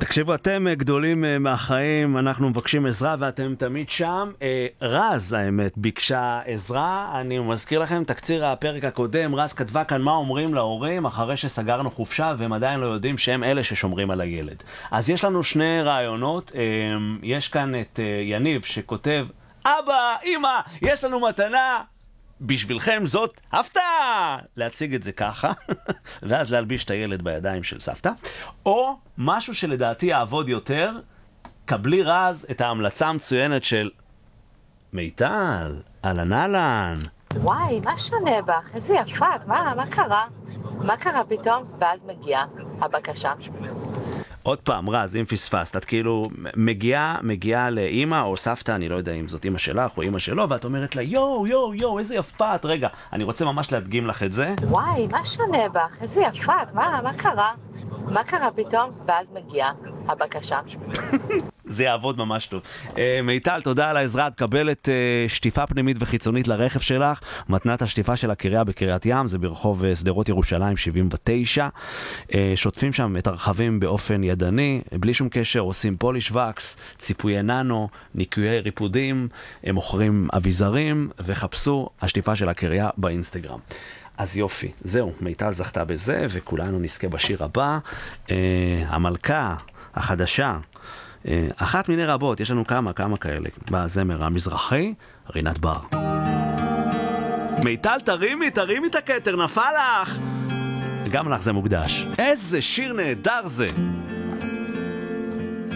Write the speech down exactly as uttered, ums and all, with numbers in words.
תקשיבו, אתם גדולים מהחיים, אנחנו מבקשים עזרה ואתם תמיד שם. רז, האמת, ביקשה עזרה. אני מזכיר לכם, תקציר הפרק הקודם, רז כתבה כאן מה אומרים להורים אחרי שסגרנו חופשה והם עדיין לא יודעים שהם אלה ששומרים על הילד. אז יש לנו שני רעיונות. יש כאן את יניב שכותב, אבא, אמא, יש לנו מתנה בשבילכם, זאת הפתעה! להציג את זה ככה, ואז להלביש את הילד בידיים של סבתא. או משהו שלדעתי יעבוד יותר, קבלי רז את ההמלצה המצוינת של מיטל, אלן אלן. וואי, מה שונה בך? איזה יפת, מה, מה קרה? מה קרה פתאום? ואז מגיעה הבקשה. עוד פעם, רז, אם פספסת, את כאילו מגיעה, מגיעה לאמא או סבתא, אני לא יודע אם זאת אמא שלך או אמא שלו, ואת אומרת לה, יו, יו, יו, איזה יפת, רגע, אני רוצה ממש להדגים לך את זה. וואי, מה שונה בך? איזה יפת, מה, מה קרה? מה קרה פתאום? ואז מגיעה הבקשה. זה יעבוד ממש טוב. מיטל, תודה על העזרה. תקבלת שטיפה פנימית וחיצונית לרכב שלך. מתנת השטיפה של הקריה בקריית ים, זה ברחוב שדרות ירושלים שבעים ותשע. שוטפים שם את הרכבים באופן ידני, בלי שום קשר, עושים פוליש וקס, ציפויי ננו, ניקויי ריפודים, הם מוכרים אביזרים, וחפשו השטיפה של הקריה באינסטגרם. אז יופי, זהו, מיטל זכתה בזה, וכולנו נזכה בשיר הבא. המלכה החדשה, אחת מיני רבות, יש לנו כמה, כמה כאלה, בזמר המזרחי, רינת בר. מיטל, תרימי, תרימי את הכתר, נפל לך! גם לך זה מוקדש. איזה שיר נהדר זה!